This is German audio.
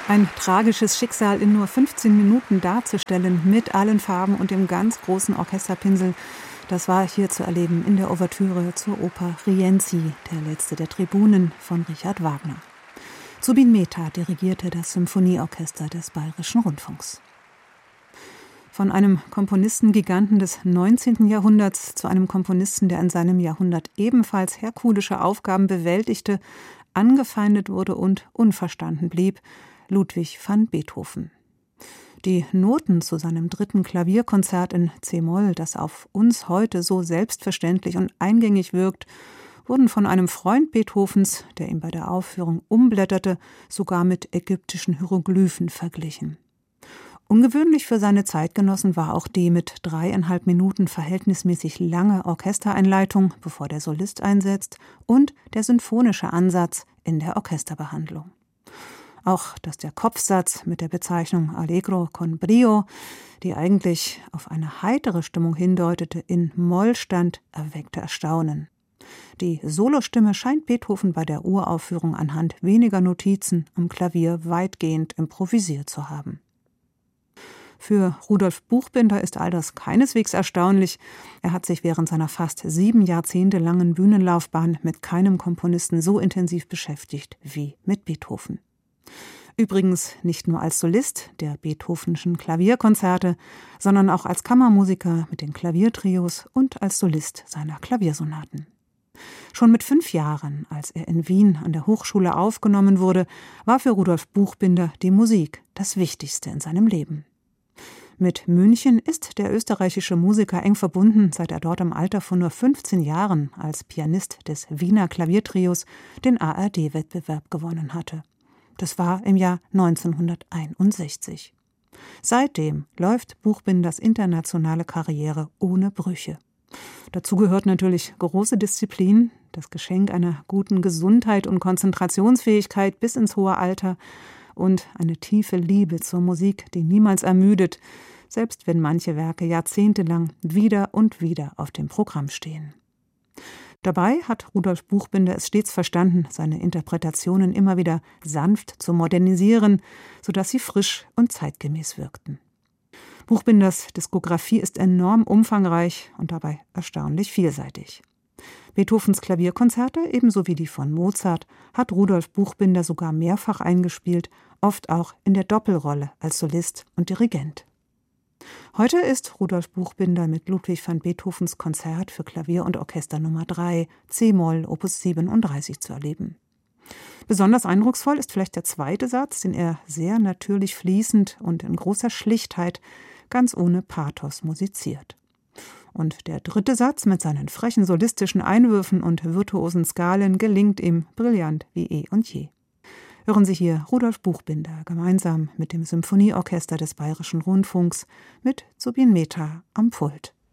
Ein tragisches Schicksal in nur 15 Minuten darzustellen, mit allen Farben und dem ganz großen Orchesterpinsel, das war hier zu erleben in der Ouvertüre zur Oper Rienzi, der letzte der Tribunen von Richard Wagner. Zubin Mehta dirigierte das Symphonieorchester des Bayerischen Rundfunks. Von einem Komponistengiganten des 19. Jahrhunderts zu einem Komponisten, der in seinem Jahrhundert ebenfalls herkulische Aufgaben bewältigte, angefeindet wurde und unverstanden blieb, Ludwig van Beethoven. Die Noten zu seinem 3. Klavierkonzert in c-Moll, das auf uns heute so selbstverständlich und eingängig wirkt, wurden von einem Freund Beethovens, der ihm bei der Aufführung umblätterte, sogar mit ägyptischen Hieroglyphen verglichen. Ungewöhnlich für seine Zeitgenossen war auch die mit 3,5 Minuten verhältnismäßig lange Orchestereinleitung, bevor der Solist einsetzt, und der sinfonische Ansatz in der Orchesterbehandlung. Auch dass der Kopfsatz mit der Bezeichnung Allegro con brio, die eigentlich auf eine heitere Stimmung hindeutete, in Moll stand, erweckte Erstaunen. Die Solostimme scheint Beethoven bei der Uraufführung anhand weniger Notizen am Klavier weitgehend improvisiert zu haben. Für Rudolf Buchbinder ist all das keineswegs erstaunlich. Er hat sich während seiner fast 7 Jahrzehnte langen Bühnenlaufbahn mit keinem Komponisten so intensiv beschäftigt wie mit Beethoven. Übrigens nicht nur als Solist der Beethovenschen Klavierkonzerte, sondern auch als Kammermusiker mit den Klaviertrios und als Solist seiner Klaviersonaten. Schon mit 5 Jahren, als er in Wien an der Hochschule aufgenommen wurde, war für Rudolf Buchbinder die Musik das Wichtigste in seinem Leben. Mit München ist der österreichische Musiker eng verbunden, seit er dort im Alter von nur 15 Jahren als Pianist des Wiener Klaviertrios den ARD-Wettbewerb gewonnen hatte. Das war im Jahr 1961. Seitdem läuft Buchbinders internationale Karriere ohne Brüche. Dazu gehört natürlich große Disziplin, das Geschenk einer guten Gesundheit und Konzentrationsfähigkeit bis ins hohe Alter und eine tiefe Liebe zur Musik, die niemals ermüdet, selbst wenn manche Werke jahrzehntelang wieder und wieder auf dem Programm stehen. Dabei hat Rudolf Buchbinder es stets verstanden, seine Interpretationen immer wieder sanft zu modernisieren, sodass sie frisch und zeitgemäß wirkten. Buchbinders Diskografie ist enorm umfangreich und dabei erstaunlich vielseitig. Beethovens Klavierkonzerte, ebenso wie die von Mozart, hat Rudolf Buchbinder sogar mehrfach eingespielt, oft auch in der Doppelrolle als Solist und Dirigent. Heute ist Rudolf Buchbinder mit Ludwig van Beethovens Konzert für Klavier und Orchester Nummer 3, c-Moll, Opus 37 zu erleben. Besonders eindrucksvoll ist vielleicht der 2. Satz, den er sehr natürlich fließend und in großer Schlichtheit, ganz ohne Pathos musiziert. Und der 3. Satz mit seinen frechen solistischen Einwürfen und virtuosen Skalen gelingt ihm brillant wie eh und je. Hören Sie hier Rudolf Buchbinder gemeinsam mit dem Symphonieorchester des Bayerischen Rundfunks mit Zubin Mehta am Pult.